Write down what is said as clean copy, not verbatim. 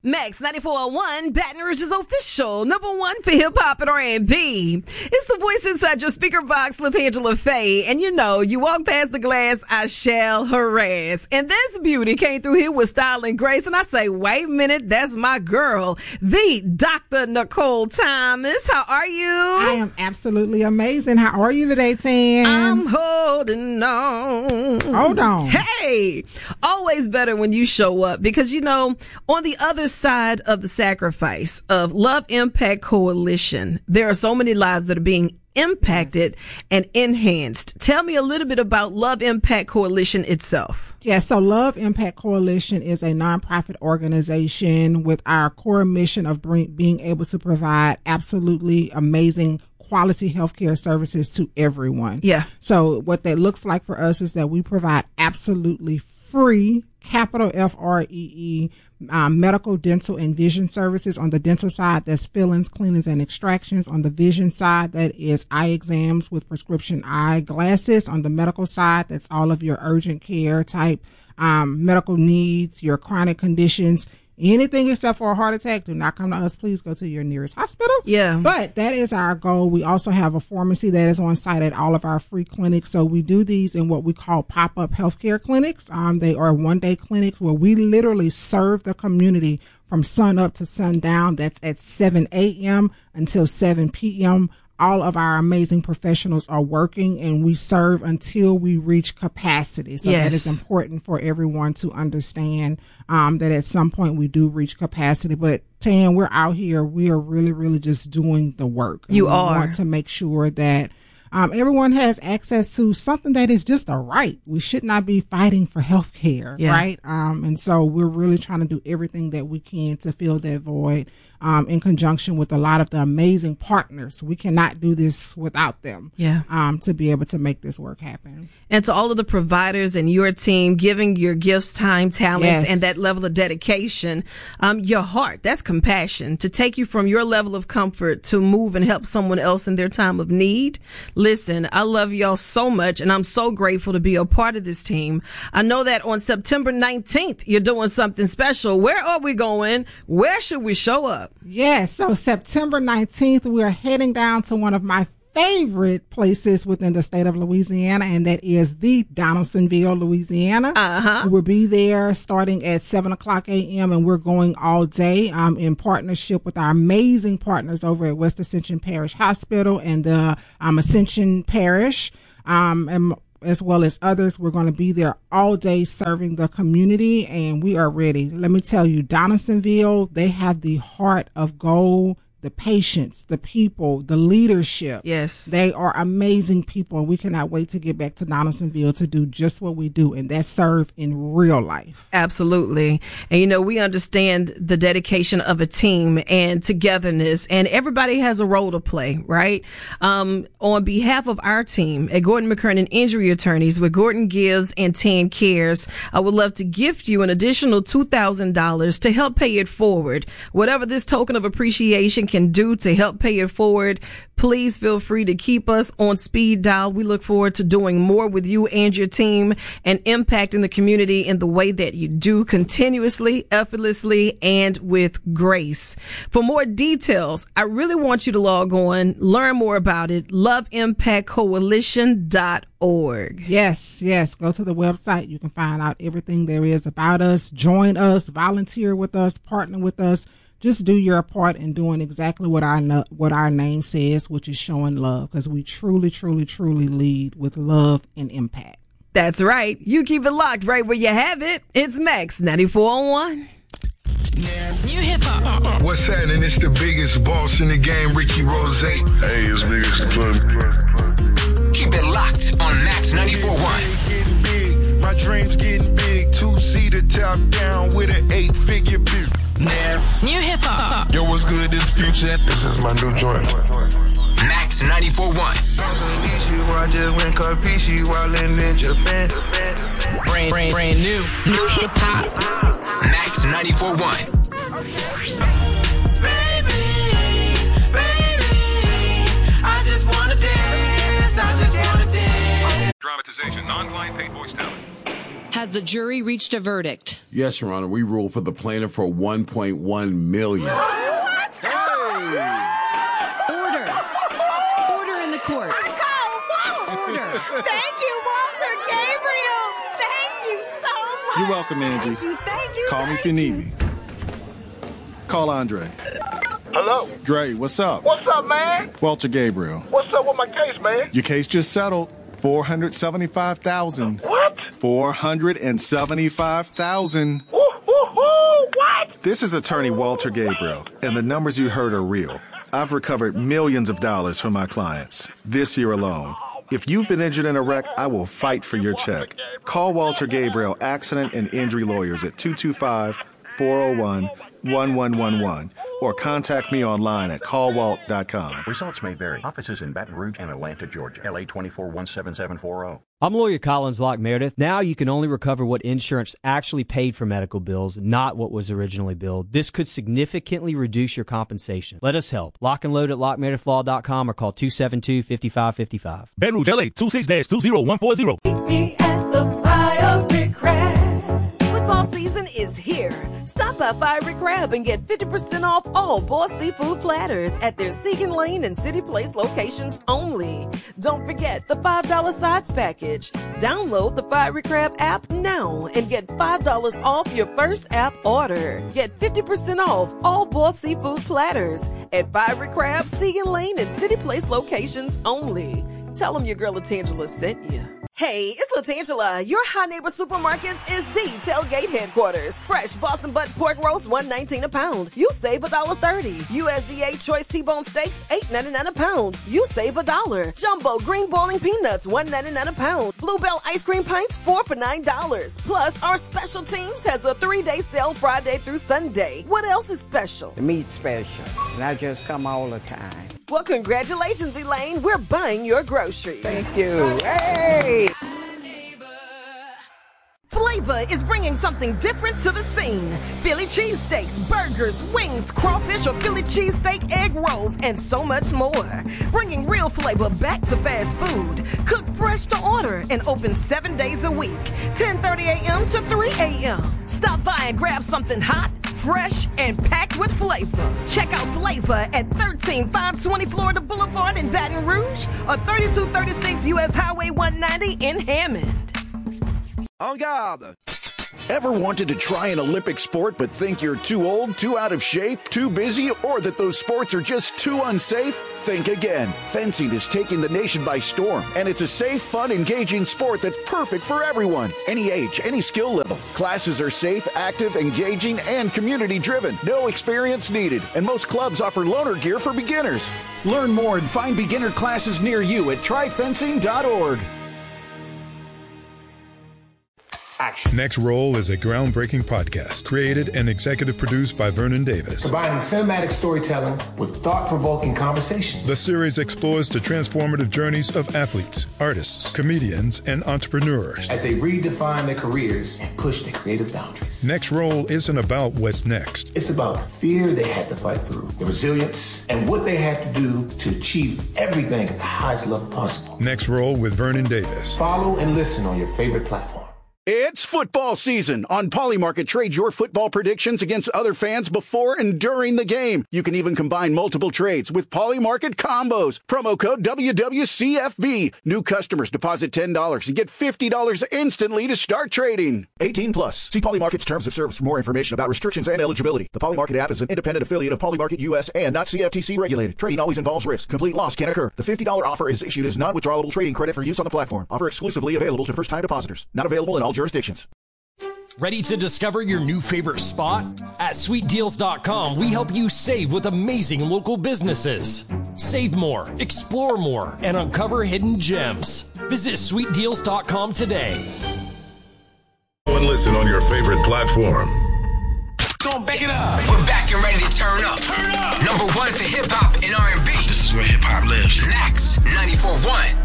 Max 94.1, Baton Rouge's official #1 for hip hop and R&B. It's the voice inside your speaker box, LaTangela Faye. And you know, you walk past the glass, I shall harass. And this beauty came through here with style and grace. And I say, wait a minute, that's my girl, the Dr. Nicole Thomas. How are you? I am absolutely amazing. How are you today, Tan? I'm holding on. Hold on. Hey, always better when you show up because, you know, on the other side of the sacrifice of Love Impact Coalition, there are so many lives that are being impacted and enhanced. Tell me a little bit about Love Impact Coalition itself. Yeah, so Love Impact Coalition is a nonprofit organization with our core mission of being able to provide absolutely amazing quality healthcare services to everyone. Yeah. So what that looks like for us is that we provide absolutely free, capital FREE, medical, dental, and vision services. On the dental side, that's fillings, cleanings, and extractions. On the vision side, that is eye exams with prescription eyeglasses. On the medical side, that's all of your urgent care type medical needs, your chronic conditions. Anything except for a heart attack, do not come to us. Please go to your nearest hospital. Yeah. But that is our goal. We also have a pharmacy that is on site at all of our free clinics. So we do these in what we call pop-up healthcare clinics. They are one-day clinics where we literally serve the community from sun up to sundown. That's at 7 a.m. until 7 p.m. All of our amazing professionals are working and we serve until we reach capacity. So that is important for everyone to understand that at some point we do reach capacity. But Tan, we're out here. We are really, really just doing the work. You we want to make sure that everyone has access to something that is just a right. We should not be fighting for health care, right? And so we're really trying to do everything that we can to fill that void in conjunction with a lot of the amazing partners. We cannot do this without them to be able to make this work happen. And to all of the providers and your team, giving your gifts, time, talents, and that level of dedication, your heart, that's compassion, to take you from your level of comfort to move and help someone else in their time of need. Listen, I love y'all so much, and I'm so grateful to be a part of this team. I know that on September 19th, you're doing something special. Where are we going? Where should we show up? Yes, so September 19th, we are heading down to one of my favorite places within the state of Louisiana, and that is the Donaldsonville, Louisiana. We'll be there starting at 7 o'clock a.m. and we're going all day in partnership with our amazing partners over at West Ascension Parish Hospital and the Ascension Parish, and as well as others. We're going to be there all day serving the community, and we are ready. Let me tell you, Donaldsonville, they have the heart of gold. The patients, the people, the leadership. Yes. They are amazing people, and we cannot wait to get back to Donaldsonville to do just what we do, and that's serve in real life. Absolutely. And, you know, we understand the dedication of a team and togetherness, and everybody has a role to play, right? On behalf of our team at Gordon McKernan Injury Attorneys with Gordon Gives and Tan Cares, I would love to gift you an additional $2,000 to help pay it forward. Whatever this token of appreciation can do to help pay it forward, please feel free to keep us on speed dial. We look forward to doing more with you and your team and impacting the community in the way that you do, continuously, effortlessly, and with grace. For more details, I really want you to log on, learn more about it, loveimpactcoalition.org. Yes. Go to the website. You can find out everything there is about us. Join us, volunteer with us, partner with us. Just do your part in doing exactly what our name says, which is showing love, because we truly, truly, truly lead with love and impact. That's right. You keep it locked right where you have it. It's Max 94.1. New hip hop. What's happening? It's the biggest boss in the game, Ricky Rose. Hey, it's big as the club. Keep it locked on Max 94.1. My dreams getting big. 2-seater top down with an 8-figure bill. New hip hop. Yo, what's good? This Future. This is my new joint. Max 94.1. I just went Capiche while in Japan. Brand new hip hop. Max 94.1. Baby, I just wanna dance. Dramatization, non-client paid voice talent. Has the jury reached a verdict? Yes, Your Honor. We ruled for the plaintiff for $1.1 million. What? Order in the court. Order. Thank you, Walter Gabriel. Thank you so much. You're welcome, Angie. Thank you. Call me if you need me. Call Andre. Hello? Dre, what's up? What's up, man? Walter Gabriel. What's up with my case, man? Your case just settled. $475,000. What? $475,000. What? This is attorney Walter Gabriel, and the numbers you heard are real. I've recovered millions of dollars from my clients this year alone. If you've been injured in a wreck, I will fight for your check. Call Walter Gabriel Accident and Injury Lawyers at 225-401-1111 or contact me online at callwalt.com. Results may vary. Offices in Baton Rouge and Atlanta, Georgia. LA 2417740. I'm lawyer Collins Locke Meredith. Now you can only recover what insurance actually paid for medical bills, not what was originally billed. This could significantly reduce your compensation. Let us help. Lock and load at lockmeredithlaw.com or call 272-5555. Baton Rouge, LA 26-20140. Meet me at the Fiery Crab. Football season is here. Stop by Fiery Crab and get 50% off all Boss Seafood platters at their Segan Lane and City Place locations only. Don't forget the $5 sides package. Download the Fiery Crab app now and get $5 off your first app order. Get 50% off all Boss Seafood platters at Fiery Crab, Segan Lane, and City Place locations only. Tell them your girl Latangela sent you. Hey, it's Latangela. Your High Neighbor Supermarkets is the tailgate headquarters. Fresh Boston butt pork roast, $1.19 a pound. You save $1.30. USDA choice T-bone steaks, $8.99 a pound. You save $1. Jumbo green boiling peanuts, $1.99 a pound. Bluebell ice cream pints, 4 for $9. Plus, our special teams has a 3-day sale Friday through Sunday. What else is special? The meat's special, and I just come all the time. Well, congratulations, Elaine. We're buying your groceries. Thank you. Hey! Flavor is bringing something different to the scene. Philly cheesesteaks, burgers, wings, crawfish or Philly cheesesteak egg rolls, and so much more. Bringing real flavor back to fast food. Cooked fresh to order and open 7 days a week, 10:30 a.m. to 3 a.m. Stop by and grab something hot, fresh, and packed with flavor. Check out Flavor at 13520 Florida Boulevard in Baton Rouge or 3236 U.S. Highway 190 in Hammond. En garde! Ever wanted to try an Olympic sport but think you're too old, too out of shape, too busy, or that those sports are just too unsafe? Think again. Fencing is taking the nation by storm, and it's a safe, fun, engaging sport that's perfect for everyone. Any age, any skill level. Classes are safe, active, engaging, and community-driven. No experience needed, and most clubs offer loaner gear for beginners. Learn more and find beginner classes near you at tryfencing.org. Action. Next Roll is a groundbreaking podcast created and executive produced by Vernon Davis. Combining cinematic storytelling with thought-provoking conversations. The series explores the transformative journeys of athletes, artists, comedians, and entrepreneurs as they redefine their careers and push their creative boundaries. Next Roll isn't about what's next. It's about the fear they had to fight through, the resilience, and what they had to do to achieve everything at the highest level possible. Next Roll with Vernon Davis. Follow and listen on your favorite platform. It's football season. On Polymarket, trade your football predictions against other fans before and during the game. You can even combine multiple trades with Polymarket combos. Promo code WWCFB. New customers deposit $10 and get $50 instantly to start trading. 18 plus. See Polymarket's terms of service for more information about restrictions and eligibility. The Polymarket app is an independent affiliate of Polymarket US and not CFTC regulated. Trading always involves risk. Complete loss can occur. The $50 offer is issued as non-withdrawable trading credit for use on the platform. Offer exclusively available to first-time depositors. Not available in all jurisdictions. Ready to discover your new favorite spot? At sweetdeals.com, we help you save with amazing local businesses. Save more, explore more, and uncover hidden gems. Visit sweetdeals.com today. Go and listen on your favorite platform. Don't back it up. We're back and ready to turn up. Turn up. Number one for hip hop and R&B. This is where hip hop lives. Max 94.1.